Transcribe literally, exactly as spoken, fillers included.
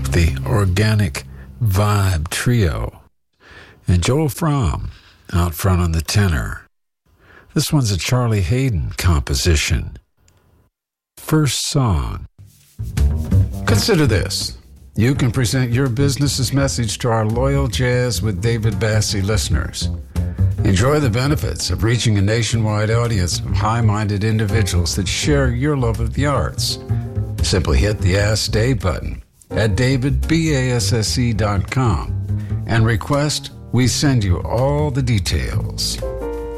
the Organic Vibe Trio, and Joel Fromm out front on the tenor. This one's a Charlie Hayden composition. First Song. Consider this. You can present your business's message to our loyal Jazz with David Bassie listeners. Enjoy the benefits of reaching a nationwide audience of high-minded individuals that share your love of the arts. Simply hit the Ask Dave button at david basse dot com and request we send you all the details.